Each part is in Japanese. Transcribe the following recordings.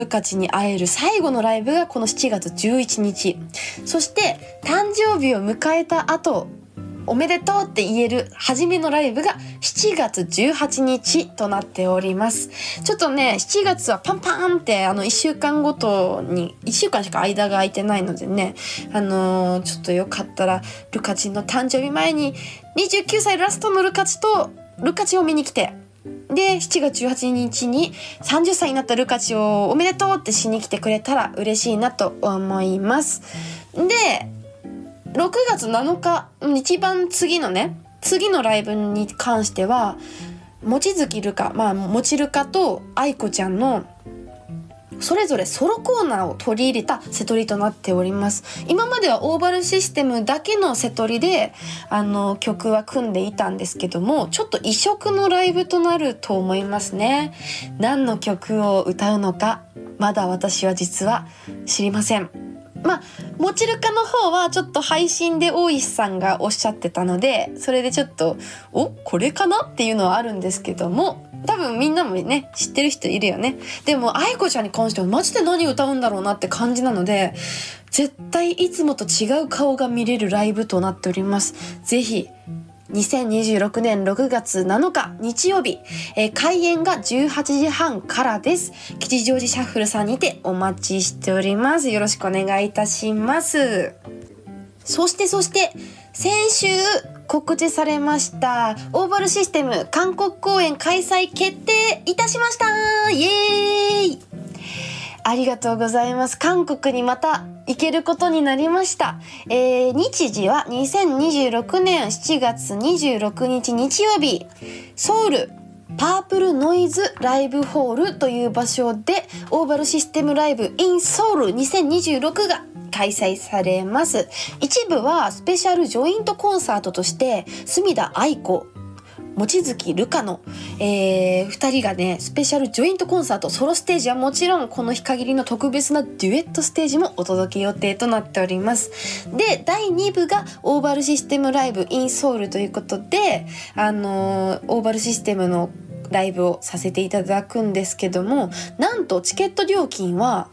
ルカチに会える最後のライブがこの7月11日。そして誕生日を迎えた後、おめでとうって言える初めのライブが7月18日となっております。ちょっとね、7月はパンパンって1週間ごとに、1週間しか間が空いてないのでね、ちょっとよかったらルカチの誕生日前に29歳ラストのルカチとルカチを見に来て、で7月18日に30歳になったルカチをおめでとうってしに来てくれたら嬉しいなと思います。で6月7日一番次のライブに関しては望月ルカ、もちルカと愛子ちゃんのそれぞれソロコーナーを取り入れたセトリとなっております。今まではオーバルシステムだけのセトリで曲は組んでいたんですけども、ちょっと異色のライブとなると思いますね。何の曲を歌うのかまだ私は実は知りません。もちるかの方はちょっと配信で大石さんがおっしゃってたので、それでちょっとこれかなっていうのはあるんですけども、多分みんなもね知ってる人いるよね。でも愛子ちゃんに関してはマジで何歌うんだろうなって感じなので、絶対いつもと違う顔が見れるライブとなっております。ぜひ2026年6月7日日曜日、開演が18時半からです。吉祥寺シャッフルさんにてお待ちしております。よろしくお願いいたします。そして先週告知されましたオーバルシステム韓国公演開催決定いたしました。イエーイ、ありがとうございます。韓国にまた行けることになりました。日時は2026年7月26日日曜日、ソウルパープルノイズライブホールという場所でオーバルシステムライブ in ソウル2026が開催されます。一部はスペシャルジョイントコンサートとして隅田愛子、望月ルカの、2人がねスペシャルジョイントコンサート、ソロステージはもちろんこの日限りの特別なデュエットステージもお届け予定となっております。で第2部がオーバルシステムライブ in ソウルということで、オーバルシステムのライブをさせていただくんですけども、なんとチケット料金は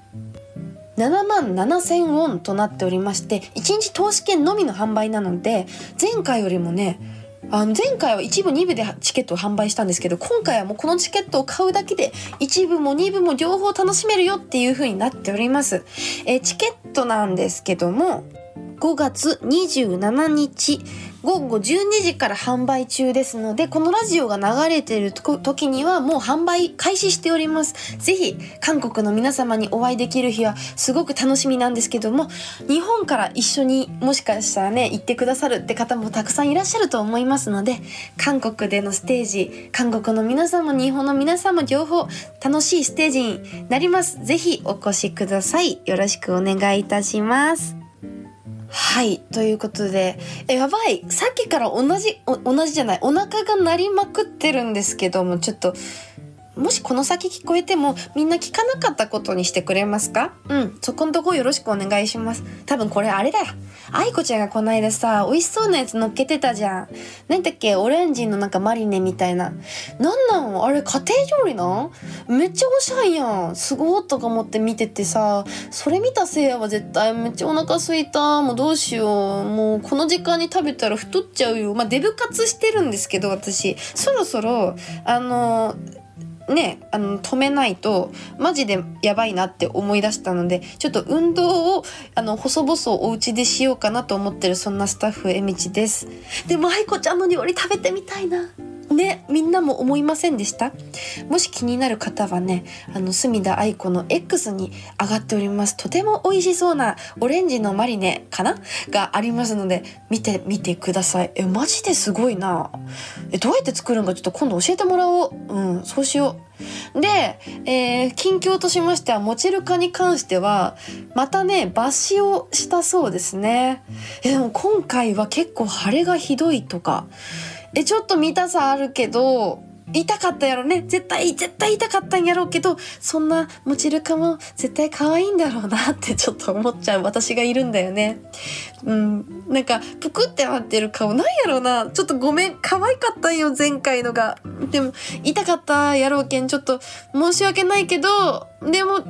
77,000ウォンとなっておりまして、1日投資券のみの販売なので、前回よりもね前回は1部2部でチケットを販売したんですけど、今回はもうこのチケットを買うだけで1部も2部も両方楽しめるよっていう風になっております。チケットなんですけども5月27日午後12時から販売中ですので、このラジオが流れている時にはもう販売開始しております。ぜひ韓国の皆様にお会いできる日はすごく楽しみなんですけども、日本から一緒にもしかしたらね行ってくださるって方もたくさんいらっしゃると思いますので、韓国でのステージ、韓国の皆さんも日本の皆さんも両方楽しいステージになります。ぜひお越しください。よろしくお願いいたします。はい、ということでやばい、さっきから同じじゃない、お腹が鳴りまくってるんですけども、ちょっともしこの先聞こえてもみんな聞かなかったことにしてくれますか？そこのとこよろしくお願いします。多分これあれだ、愛子ちゃんがこないださ美味しそうなやつ乗っけてたじゃん。なんだっけ、オレンジのなんかマリネみたいな、なんあれ家庭料理なん？めっちゃおしゃいやん、すごーとか思って見ててさ、それ見たせいやは絶対めっちゃお腹すいた、もうどうしよう、もうこの時間に食べたら太っちゃうよ。デブ活してるんですけど、私そろそろ止めないとマジでやばいなって思い出したので、ちょっと運動を細々お家でしようかなと思ってる、そんなスタッフえみちです。でも愛子ちゃんの料理食べてみたいなね、みんなも思いませんでした？もし気になる方はね、隅田愛子の X に上がっております。とても美味しそうなオレンジのマリネかながありますので、見てみてください。マジですごいな。どうやって作るのかちょっと今度教えてもらおう。そうしよう。で、近況としましては、もちるかに関してはまたね抜歯をしたそうですね。でも今回は結構腫れがひどいとか、ちょっと見たさあるけど痛かったやろね。絶対痛かったんやろうけど、そんなもちるかも絶対可愛いんだろうなってちょっと思っちゃう私がいるんだよね。なんかぷくってなってる顔なんやろうな。ちょっとごめん、可愛かったんよ前回のが。でも痛かったやろうけんちょっと申し訳ないけど、でも